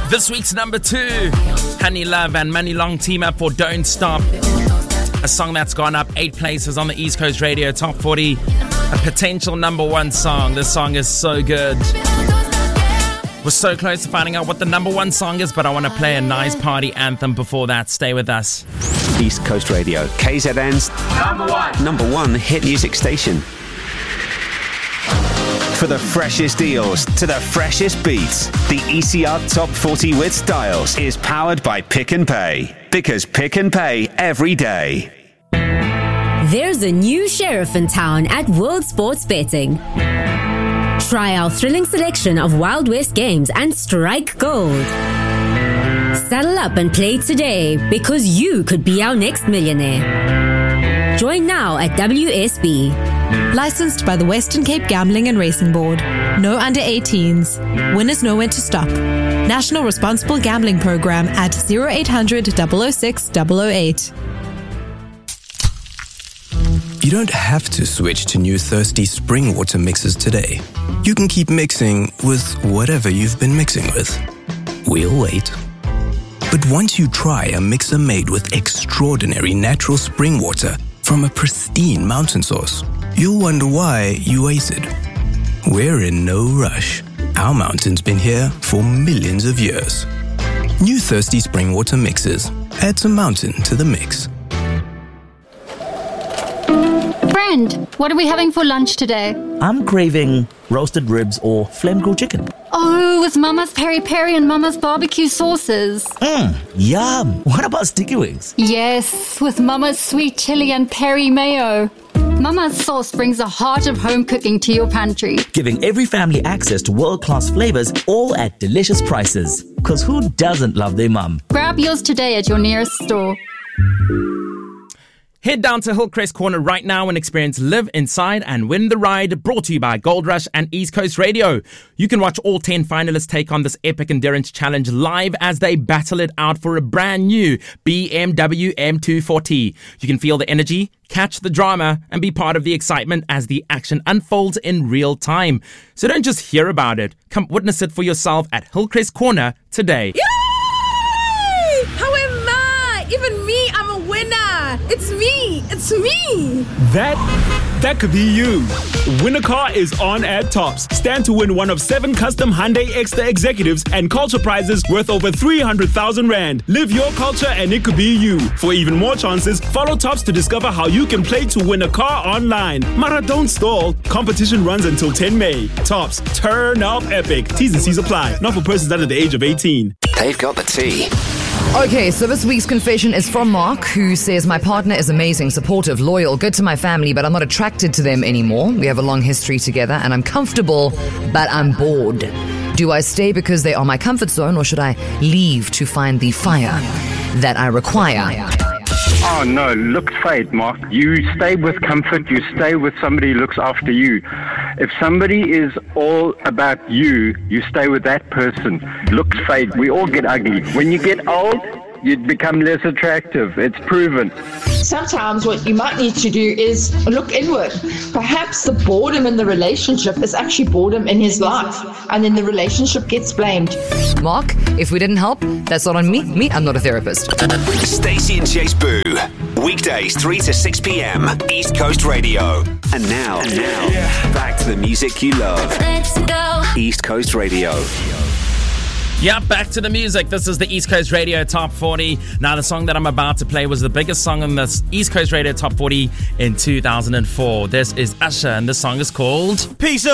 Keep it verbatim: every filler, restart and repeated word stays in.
This week's number two, Honey Love and Money Long team up for Don't Stop. A song that's gone up eight places on the East Coast Radio Top forty. A potential number one song. This song is so good. We're so close to finding out what the number one song is, but I want to play a nice party anthem before that. Stay with us. East Coast Radio, K Z N's number one, number one hit music station. For the freshest deals to the freshest beats, the E C R Top forty with Styles is powered by Pick and Pay. Because Pick and Pay every day. There's a new sheriff in town at World Sports Betting. Try our thrilling selection of Wild West games and strike gold. Saddle up and play today because you could be our next millionaire. Join now at W S B. Licensed by the Western Cape Gambling and Racing Board. No under eighteens. Winners know when to stop. National Responsible Gambling Program at zero eight hundred, double oh six, double oh eight. You don't have to switch to new Thirsty spring water mixes today. You can keep mixing with whatever you've been mixing with. We'll wait. But once you try a mixer made with extraordinary natural spring water from a pristine mountain source, you'll wonder why you waited. We're in no rush. Our mountain's been here for millions of years. New Thirsty spring water mixes. Add some mountain to the mix. Friend, what are we having for lunch today? I'm craving roasted ribs or flame grilled chicken. Oh, with Mama's peri peri and Mama's barbecue sauces. Mmm, yum. What about sticky wings? Yes, with Mama's sweet chili and peri mayo. Mama's sauce brings the heart of home cooking to your pantry. Giving every family access to world-class flavors, all at delicious prices. Because who doesn't love their mum? Grab yours today at your nearest store. Head down to Hillcrest Corner right now and experience Live Inside and Win the Ride, brought to you by Gold Rush and East Coast Radio. You can watch all ten finalists take on this epic endurance challenge live as they battle it out for a brand new B M W M two forty. You can feel the energy, catch the drama, and be part of the excitement as the action unfolds in real time. So don't just hear about it. Come witness it for yourself at Hillcrest Corner today. Yay! How am I? Even me, I'm a winner. It's me. It's me. That, that could be you. Win a Car is on at Tops. Stand to win one of seven custom Hyundai Extra Executives and culture prizes worth over three hundred thousand rand. Live your culture and it could be you. For even more chances, follow Tops to discover how you can play to win a car online. Mara, don't stall. Competition runs until the tenth of May. Tops, turn up epic. T's and C's apply. Not for persons under the age of eighteen. They've got the tea. Okay, so this week's confession is from Mark, who says, my partner is amazing, supportive, loyal, good to my family, but I'm not attracted to them anymore. We have a long history together and I'm comfortable, but I'm bored. Do I stay because they are my comfort zone, or should I leave to find the fire that I require? Oh no, look fade, Mark. You stay with comfort, you stay with somebody who looks after you. If somebody is all about you, you stay with that person. Looks fade. We all get ugly. When you get old, you become less attractive. It's proven. Sometimes what you might need to do is look inward. Perhaps the boredom in the relationship is actually boredom in his life, and then the relationship gets blamed. Mark, if we didn't help, that's not on me. Me, I'm not a therapist. Stacey and Chase Boo. Weekdays three to six p.m. East Coast Radio. And now, and now, back to the music you love. Let's go. East Coast Radio. Yeah, back to the music. This is the East Coast Radio Top forty. Now, the song that I'm about to play was the biggest song on the East Coast Radio Top forty in two thousand four. This is Usher, and this song is called Peace.